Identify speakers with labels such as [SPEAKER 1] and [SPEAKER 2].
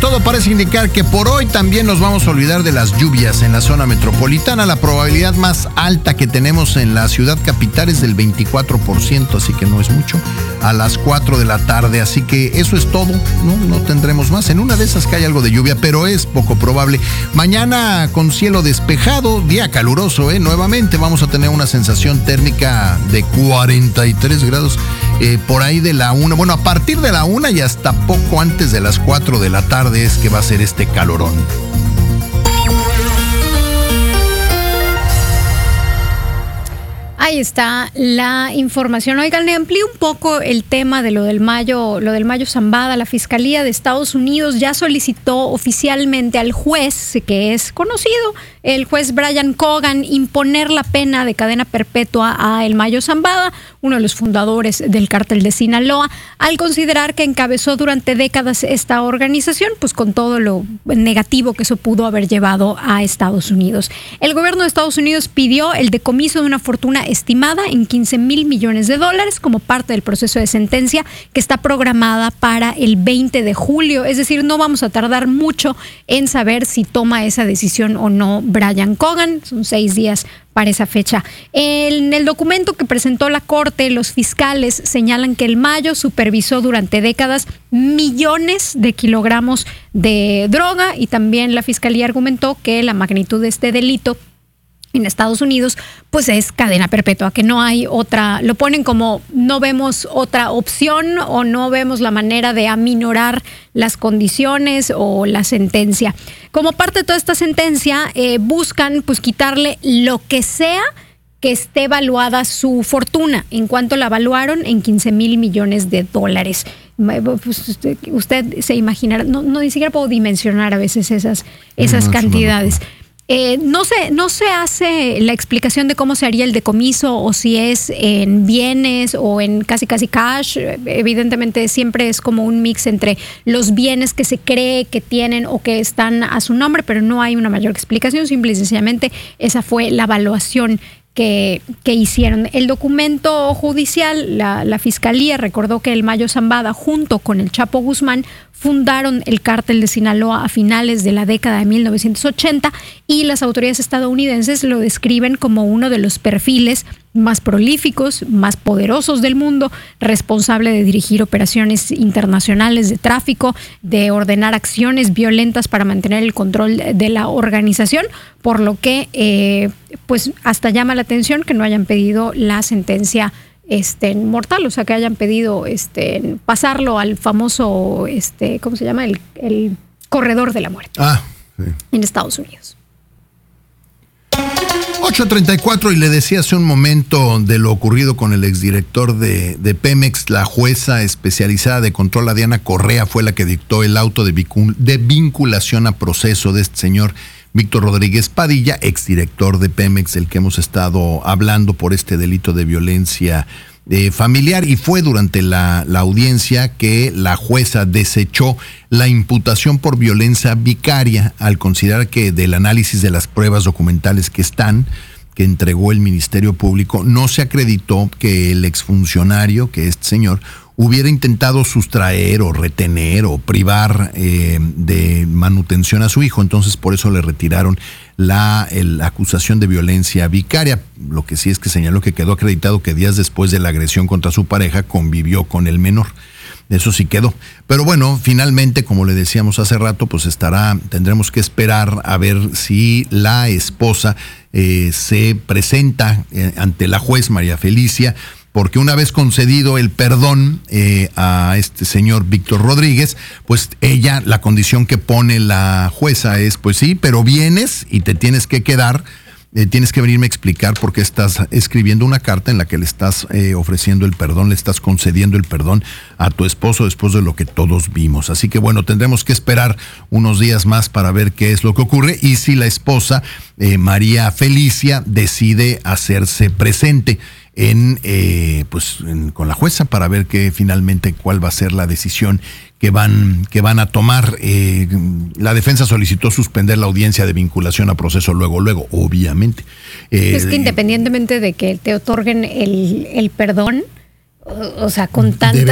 [SPEAKER 1] todo parece indicar que por hoy también nos vamos a olvidar de las lluvias en la zona metropolitana. La probabilidad más alta que tenemos en la ciudad capital es del 24%, así que no es mucho, a las 4 de la tarde. Así que eso es todo, no tendremos más. En una de esas que hay algo de lluvia, pero es poco probable. Mañana con cielo despejado, día caluroso, nuevamente vamos a tener una sensación térmica de 43 grados. Por ahí de la 1, bueno, a partir de la 1 y hasta poco antes de las 4 de la tarde es que va a ser este calorón.
[SPEAKER 2] Ahí está la información. Oigan, le amplío un poco el tema de lo del Mayo Zambada. La Fiscalía de Estados Unidos ya solicitó oficialmente al juez, que es conocido, el juez Brian Cogan, imponer la pena de cadena perpetua a el Mayo Zambada, uno de los fundadores del cártel de Sinaloa, al considerar que encabezó durante décadas esta organización, pues con todo lo negativo que eso pudo haber llevado a Estados Unidos. El gobierno de Estados Unidos pidió el decomiso de una fortuna estimada en $15,000 millones como parte del proceso de sentencia que está programada para el 20 de julio. Es decir, no vamos a tardar mucho en saber si toma esa decisión o no Brian Cogan. Son 6 días para esa fecha. En el documento que presentó la Corte, los fiscales señalan que el Mayo supervisó durante décadas millones de kilogramos de droga, y también la Fiscalía argumentó que la magnitud de este delito en Estados Unidos pues es cadena perpetua, que no hay otra, lo ponen como no vemos otra opción o no vemos la manera de aminorar las condiciones o la sentencia. Como parte de toda esta sentencia buscan pues quitarle lo que sea que esté evaluada su fortuna. En cuanto la evaluaron en $15,000 millones. Pues usted se imaginará, no ni siquiera puedo dimensionar a veces esas cantidades. No se hace la explicación de cómo se haría el decomiso, o si es en bienes o en casi cash. Evidentemente siempre es como un mix entre los bienes que se cree que tienen o que están a su nombre, pero no hay una mayor explicación. Simple y sencillamente esa fue la evaluación que hicieron. El documento judicial, la Fiscalía recordó que el Mayo Zambada, junto con el Chapo Guzmán, fundaron el cártel de Sinaloa a finales de la década de 1980, y las autoridades estadounidenses lo describen como uno de los perfiles más prolíficos, más poderosos del mundo, responsable de dirigir operaciones internacionales de tráfico, de ordenar acciones violentas para mantener el control de la organización, por lo que pues hasta llama la atención que no hayan pedido la sentencia mortal, o sea, que hayan pedido pasarlo al famoso ¿cómo se llama? El corredor de la muerte.
[SPEAKER 1] Sí.
[SPEAKER 2] En Estados Unidos.
[SPEAKER 1] 8:34, y le decía hace un momento de lo ocurrido con el exdirector de Pemex. La jueza especializada de control, Diana Correa, fue la que dictó el auto de vinculación a proceso de este señor Víctor Rodríguez Padilla, exdirector de Pemex, del que hemos estado hablando por este delito de violencia familiar. Y fue durante la audiencia que la jueza desechó la imputación por violencia vicaria, al considerar que del análisis de las pruebas documentales que entregó el Ministerio Público, no se acreditó que el exfuncionario, que este señor, hubiera intentado sustraer o retener o privar de manutención a su hijo. Entonces por eso le retiraron la acusación de violencia vicaria. Lo que sí es que señaló que quedó acreditado que días después de la agresión contra su pareja convivió con el menor. Eso sí quedó. Pero bueno, finalmente, como le decíamos hace rato, pues tendremos que esperar a ver si la esposa se presenta ante la juez María Felicia, porque una vez concedido el perdón a este señor Víctor Rodríguez, pues ella, la condición que pone la jueza es, pues sí, pero vienes y te tienes que quedar, tienes que venirme a explicar por qué estás escribiendo una carta en la que le estás ofreciendo el perdón, le estás concediendo el perdón a tu esposo después de lo que todos vimos. Así que bueno, tendremos que esperar unos días más para ver qué es lo que ocurre y si la esposa, María Felicia, decide hacerse presente con la jueza para ver finalmente cuál va a ser la decisión que van a tomar. La defensa solicitó suspender la audiencia de vinculación a proceso luego, obviamente.
[SPEAKER 2] Es que independientemente de que te otorguen el perdón, o sea, con tanta